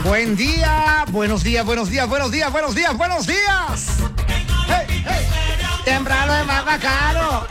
Buen día, buenos días, buenos días, buenos días, buenos días, buenos días. Hey, hey. Temprano es más bacano.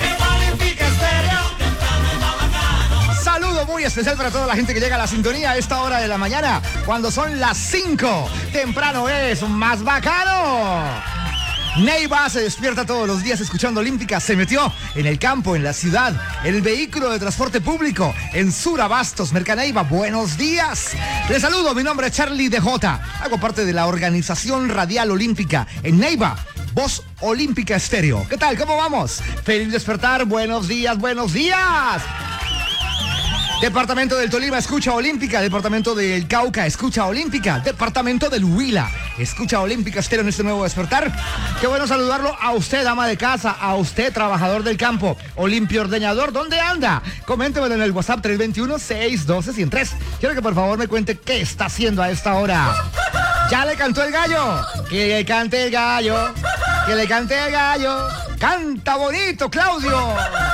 Saludo muy especial para toda la gente que llega a la sintonía a esta hora de la mañana, cuando son las 5. Temprano es más bacano. Neiva se despierta todos los días escuchando Olímpica. Se metió en el campo, en la ciudad, en el vehículo de transporte público, en Surabastos, Mercaneiva. Buenos días. Les saludo, mi nombre es Charlie DJ. Hago parte de la organización radial olímpica en Neiva. Voz Olímpica Estéreo. ¿Qué tal? ¿Cómo vamos? Feliz despertar. Buenos días, buenos días. Departamento del Tolima, escucha Olímpica. Departamento del Cauca, escucha Olímpica. Departamento del Huila, escucha Olímpica Estéreo en este nuevo despertar. Qué bueno saludarlo a usted, ama de casa, a usted, trabajador del campo, Olimpio Ordeñador. ¿Dónde anda? Coméntemelo en el WhatsApp 321-612-103. Quiero que por favor me cuente qué está haciendo a esta hora. ¿Ya le cantó el gallo? Que le cante el gallo, que le cante el gallo. Canta bonito, Claudio.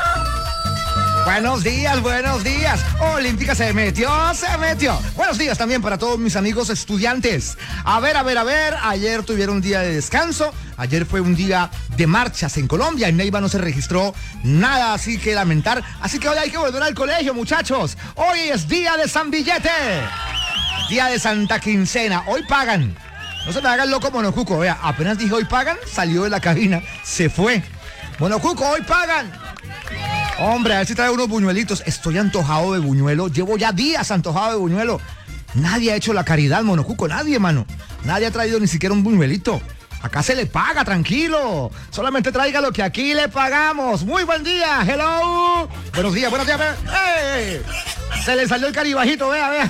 Buenos días, buenos días. Olímpica se metió. Buenos días también para todos mis amigos estudiantes. A ver. Ayer tuvieron un día de descanso. Ayer fue un día de marchas en Colombia. En Neiva no se registró nada así que lamentar. Así que hoy hay que volver al colegio, muchachos. Hoy es día de San Billete. Día de Santa Quincena. Hoy pagan. No se me hagan loco, Monocuco. Vea, apenas dije hoy pagan, salió de la cabina, se fue. Monocuco, hoy pagan. Hombre, a ver si trae unos buñuelitos. Estoy antojado de buñuelo. Llevo ya días antojado de buñuelo. Nadie ha hecho la caridad, Monocuco. Nadie, mano. Nadie ha traído ni siquiera un buñuelito. Acá se le paga, tranquilo. Solamente traiga lo que aquí le pagamos. Muy buen día. Hello. Buenos días, buenos días. ¡Hey! Se le salió el caribajito, vea.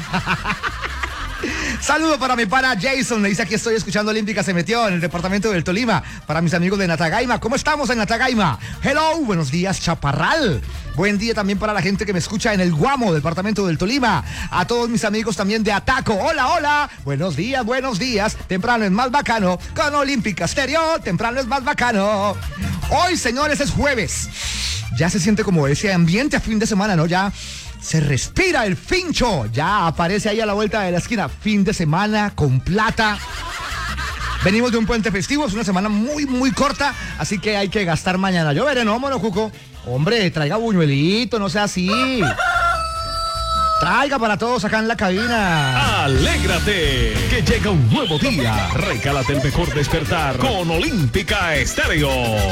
Saludo para mi pana Jason, me dice aquí estoy escuchando Olímpica, se metió en el departamento del Tolima. Para mis amigos de Natagaima, ¿cómo estamos en Natagaima? Hello, buenos días, Chaparral. Buen día también para la gente que me escucha en el Guamo, departamento del Tolima. A todos mis amigos también de Ataco, hola. Buenos días. Temprano es más bacano con Olímpica Estéreo. Temprano es más bacano. Hoy, señores, es jueves. Ya se siente como ese ambiente a fin de semana, ¿no? Ya se respira el fincho. Ya aparece ahí a la vuelta de la esquina. Fin de semana con plata. Venimos de un puente festivo. Es una semana muy, muy corta. Así que hay que gastar mañana. Yo veré, ¿no, Monocuco? Hombre, traiga buñuelito, no sea así. Traiga para todos acá en la cabina. Alégrate, que llega un nuevo día. Recálate el mejor despertar con Olímpica Estéreo.